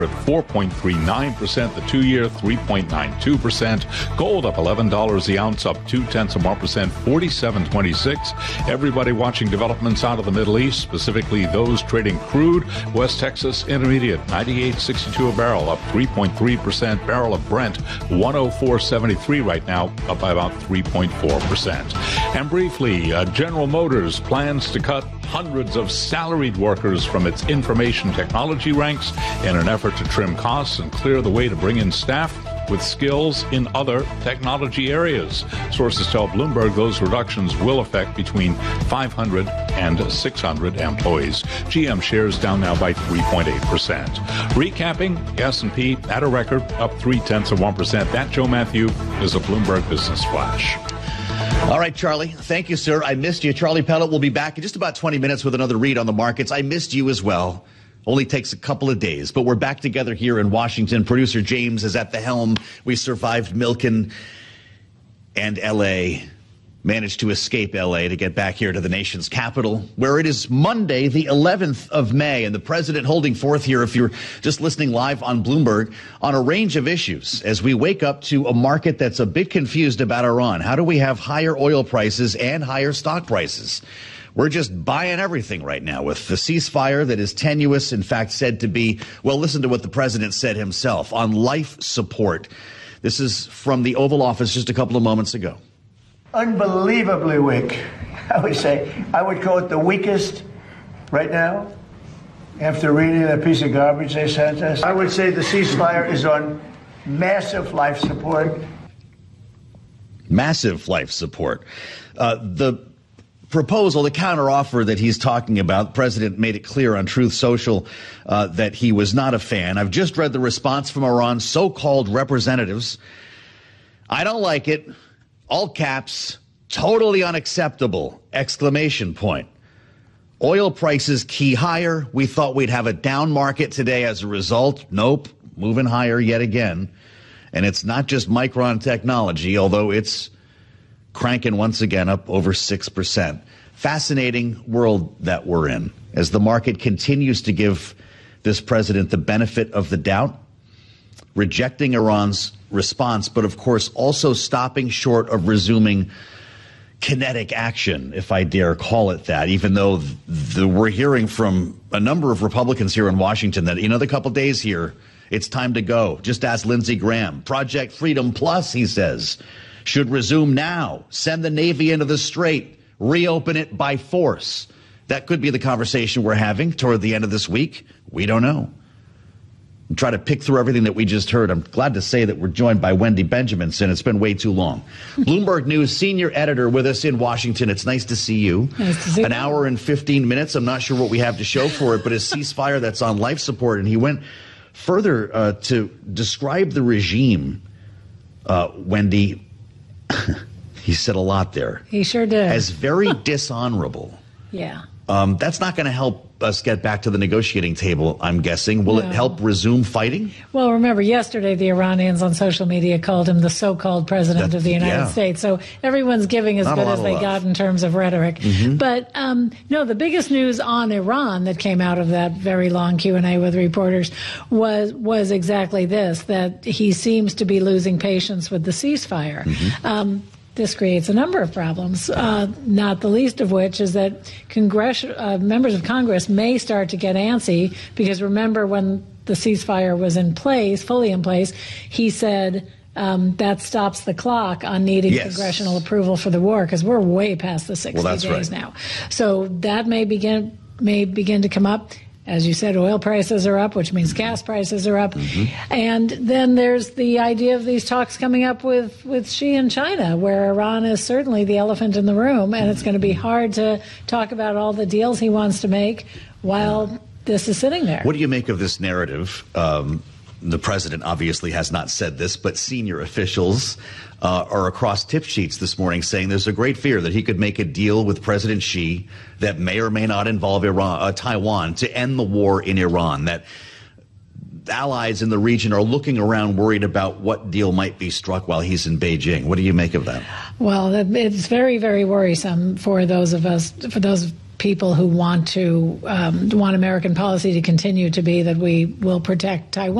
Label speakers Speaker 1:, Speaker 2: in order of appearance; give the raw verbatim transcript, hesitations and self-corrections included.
Speaker 1: at four point three nine percent, the two-year three point nine two percent. Gold up eleven dollars the ounce, up two-tenths of one percent, forty-seven twenty-six. Everybody watching developments out of the Middle East, specifically those trading crude. West Texas Intermediate, ninety-eight sixty-two a barrel, up three point three percent. Barrel of Brent, one oh four seventy-three right now, up by about three point four percent. And briefly, uh, General Motors plans to cut hundreds of salaried workers from its information technology ranks in an effort to trim costs and clear the way to bring in staff with skills in other technology areas. Sources tell Bloomberg those reductions will affect between five hundred and six hundred employees. G M shares down now by three point eight percent. Recapping, S and P at a record, up three-tenths of one percent. That, Joe Matthew, is a Bloomberg Business Flash.
Speaker 2: All right, Charlie. Thank you, sir. I missed you. Charlie Pellet will be back in just about twenty minutes with another read on the markets. I missed you as well. Only takes a couple of days, but we're back together here in Washington. Producer James is at the helm. We survived Milken and L A, managed to escape L A to get back here to the nation's capital, where it is Monday, the eleventh of May, and the president holding forth here, if you're just listening live on Bloomberg, on a range of issues as we wake up to a market that's a bit confused about Iran. How do we have higher oil prices and higher stock prices? We're just buying everything right now with the ceasefire that is tenuous, in fact, said to be, well, listen to what the president said himself, on life support. This is from the Oval Office just a couple of moments ago.
Speaker 3: Unbelievably weak, I would say. I would call it the weakest right now, after reading that piece of garbage they sent us. I would say the ceasefire is on massive life support.
Speaker 2: Massive life support. Uh, the proposal, the counteroffer that he's talking about, the president made it clear on Truth Social uh, that he was not a fan. I've just read the response from Iran's so-called representatives. I don't like it. All caps, totally unacceptable, exclamation point. Oil prices key higher. We thought we'd have a down market today as a result. Nope, moving higher yet again. And it's not just Micron Technology, although it's cranking once again up over six percent. Fascinating world that we're in as the market continues to give this president the benefit of the doubt, rejecting Iran's response, but of course also stopping short of resuming kinetic action, if I dare call it that, even though the, we're hearing from a number of Republicans here in Washington that, you know, the couple days here, it's time to go. Just ask Lindsey Graham. Project Freedom Plus, he says, should resume now. Send the Navy into the Strait. Reopen it by force. That could be the conversation we're having toward the end of this week. We don't know. And try to pick through everything that we just heard. I'm glad to say that we're joined by Wendy Benjaminson. It's been way too long. Bloomberg News senior editor with us in Washington. It's nice to see you.
Speaker 4: Nice to see
Speaker 2: An
Speaker 4: you.
Speaker 2: hour and fifteen minutes. I'm not sure what we have to show for it, but a ceasefire that's on life support. And he went further uh, to describe the regime, uh, Wendy. He said a lot there.
Speaker 4: He sure did.
Speaker 2: As very dishonorable.
Speaker 4: Yeah.
Speaker 2: Um, that's not going to help us get back to the negotiating table, I'm guessing. Will
Speaker 4: No.
Speaker 2: it help resume fighting?
Speaker 4: Well, remember, yesterday the Iranians on social media called him the so-called president
Speaker 2: That-
Speaker 4: of the United
Speaker 2: yeah.
Speaker 4: States. So everyone's giving as
Speaker 2: Not a
Speaker 4: good
Speaker 2: lot
Speaker 4: as
Speaker 2: of
Speaker 4: they
Speaker 2: love.
Speaker 4: got in terms of rhetoric.
Speaker 2: Mm-hmm.
Speaker 4: But um, no, the biggest news on Iran that came out of that very long Q and A with reporters was was exactly this, that he seems to be losing patience with the ceasefire.
Speaker 2: Mm-hmm.
Speaker 4: Um, This creates a number of problems, uh, not the least of which is that Congress, uh, members of Congress may start to get antsy because remember when the ceasefire was in place, fully in place, he said um, that stops the clock on needing
Speaker 2: Yes.
Speaker 4: congressional approval for the war because we're way past the sixty
Speaker 2: Well, that's
Speaker 4: days
Speaker 2: right.
Speaker 4: now. So that may begin may begin to come up. As you said, oil prices are up, which means gas prices are up. Mm-hmm. And then there's the idea of these talks coming up with, with Xi and China, where Iran is certainly the elephant in the room, and it's going to be hard to talk about all the deals he wants to make while this is sitting there.
Speaker 2: What do you make of this narrative? Um, the president obviously has not said this, but senior officials uh, are across tip sheets this morning saying there's a great fear that he could make a deal with President Xi that may or may not involve Iran, uh, Taiwan to end the war in Iran, that allies in the region are looking around worried about what deal might be struck while he's in Beijing. What do you make of that?
Speaker 4: Well, it's very, very worrisome for those of us, for those people who want to um, want American policy to continue to be that we will protect Taiwan.